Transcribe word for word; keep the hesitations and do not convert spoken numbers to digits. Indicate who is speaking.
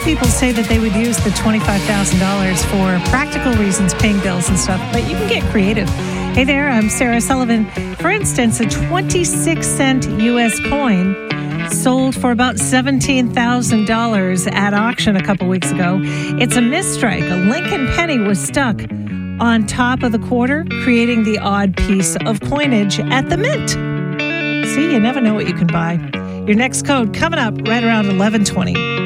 Speaker 1: people say that they would use the twenty-five thousand dollars for practical reasons, paying bills and stuff, but you can get creative. Hey there, I'm Sarah Sullivan. For instance, a twenty-six cent U S coin sold for about seventeen thousand dollars at auction a couple weeks ago. It's a misstrike. A Lincoln penny was stuck on top of the quarter, creating the odd piece of coinage at the mint. See, you never know what you can buy. Your next code coming up right around eleven twenty.